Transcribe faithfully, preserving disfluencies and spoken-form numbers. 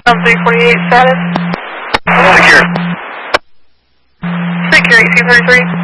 Um, three forty-eight status. Secure. Secure eighteen thirty-three.